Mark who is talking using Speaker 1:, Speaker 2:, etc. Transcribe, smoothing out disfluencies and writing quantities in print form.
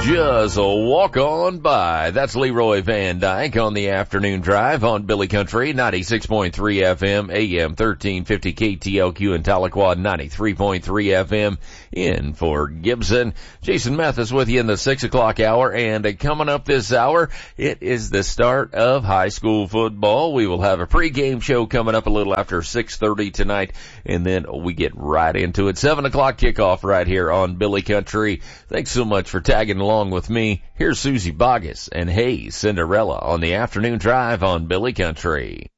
Speaker 1: Just walk on by. That's Leroy Van Dyke on the afternoon drive on Billy Country, 96.3 FM, AM 1350 KTLQ in Tahlequah, 93.3 FM in Fort Gibson. Jason Mathis with you in the 6 o'clock hour, and coming up this hour, it is the start of high school football. We will have a pregame show coming up a little after 6:30 tonight, and then we get right into it. 7 o'clock kickoff right here on Billy Country. Thanks so much for tagging along with me. Here's Susie Boggess and Hey Cinderella on the afternoon drive on Billy Country.